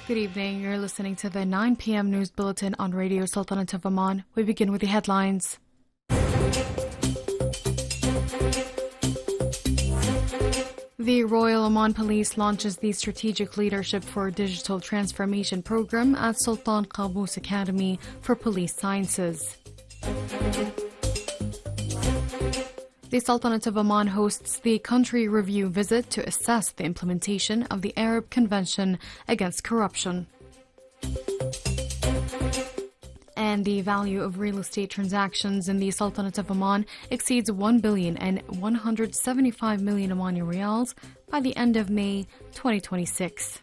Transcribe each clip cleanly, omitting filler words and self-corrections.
Good evening. You're listening to the 9 p.m. news bulletin on Radio Sultanate of Oman. We begin with the headlines. The Royal Oman Police launches the Strategic Leadership for Digital Transformation program at Sultan Qaboos Academy for Police Sciences. The Sultanate of Oman hosts the country review visit to assess the implementation of the Arab Convention Against Corruption. And the value of real estate transactions in the Sultanate of Oman exceeds 1 billion and 175 million Omani riyals by the end of May 2026.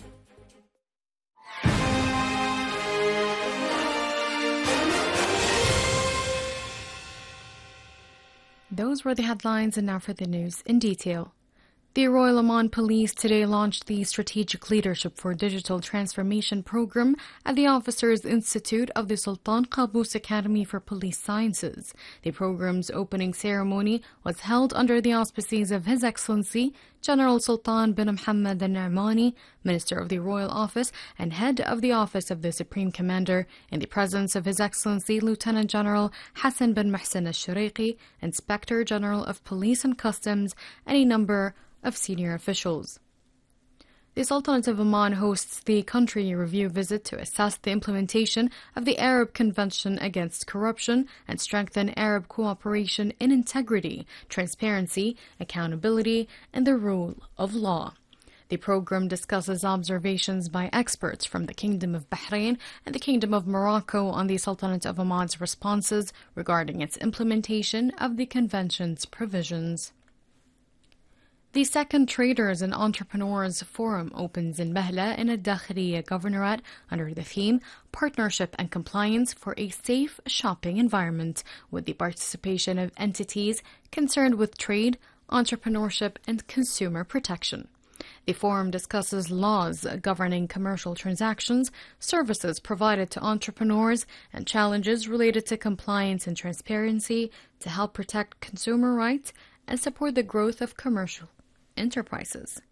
Those were the headlines, and now for the news in detail. The Royal Oman Police today launched the Strategic Leadership for Digital Transformation program at the Officers Institute of the Sultan Qaboos Academy for Police Sciences. The program's opening ceremony was held under the auspices of His Excellency General Sultan bin Mohammed al-Nu'mani, Minister of the Royal Office and Head of the Office of the Supreme Commander, in the presence of His Excellency Lieutenant General Hassan bin Mohsen al-Shuraiqi, Inspector General of Police and Customs, and a number of senior officials. The Sultanate of Oman hosts the country review visit to assess the implementation of the Arab Convention Against Corruption and strengthen Arab cooperation in integrity, transparency, accountability, and the rule of law. The program discusses observations by experts from the Kingdom of Bahrain and the Kingdom of Morocco on the Sultanate of Oman's responses regarding its implementation of the Convention's provisions. The second Traders and Entrepreneurs Forum opens in Bahla in Al-Dakhiliya Governorate under the theme Partnership and Compliance for a Safe Shopping Environment, with the participation of entities concerned with trade, entrepreneurship, and consumer protection. The forum discusses laws governing commercial transactions, services provided to entrepreneurs, and challenges related to compliance and transparency to help protect consumer rights and support the growth of commercial enterprises.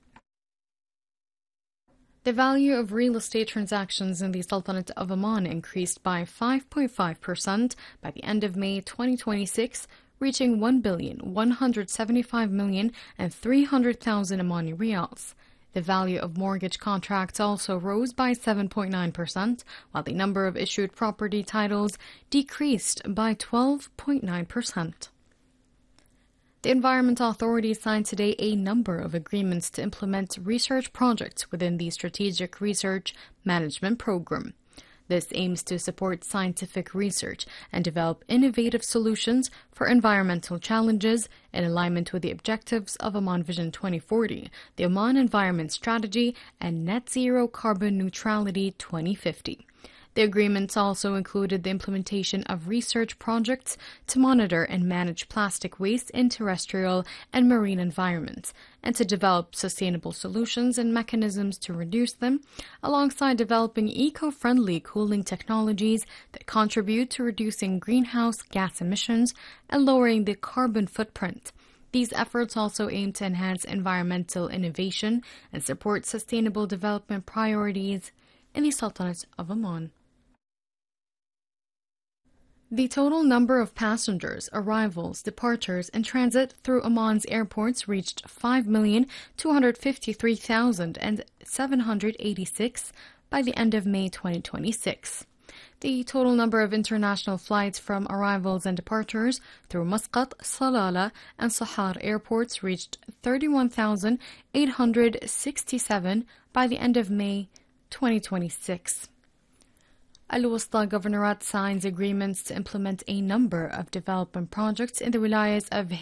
The value of real estate transactions in the Sultanate of Oman increased by 5.5% by the end of May 2026, reaching 1,175,300,000 Omani riyals. The value of mortgage contracts also rose by 7.9%, while the number of issued property titles decreased by 12.9%. The Environment Authority signed today a number of agreements to implement research projects within the Strategic Research Management Program. This aims to support scientific research and develop innovative solutions for environmental challenges in alignment with the objectives of Oman Vision 2040, the Oman Environment Strategy, and Net Zero Carbon Neutrality 2050. The agreements also included the implementation of research projects to monitor and manage plastic waste in terrestrial and marine environments, and to develop sustainable solutions and mechanisms to reduce them, alongside developing eco-friendly cooling technologies that contribute to reducing greenhouse gas emissions and lowering the carbon footprint. These efforts also aim to enhance environmental innovation and support sustainable development priorities in the Sultanate of Oman. The total number of passengers, arrivals, departures, and transit through Oman's airports reached 5,253,786 by the end of May 2026. The total number of international flights from arrivals and departures through Muscat, Salalah, and Sahar airports reached 31,867 by the end of May 2026. Al-Wusta Governorate signs agreements to implement a number of development projects in the wilayas of